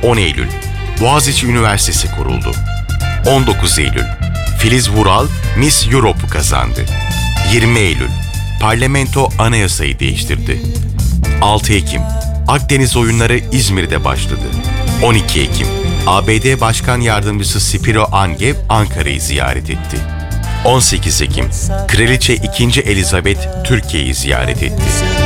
10 Eylül, Boğaziçi Üniversitesi kuruldu. 19 Eylül, Filiz Vural Miss Europe'u kazandı. 20 Eylül, Parlamento anayasayı değiştirdi. 6 Ekim, Akdeniz oyunları İzmir'de başladı. 12 Ekim, ABD Başkan Yardımcısı Spiro Agnew Ankara'yı ziyaret etti. 18 Ekim, Kraliçe II. Elizabeth Türkiye'yi ziyaret etti.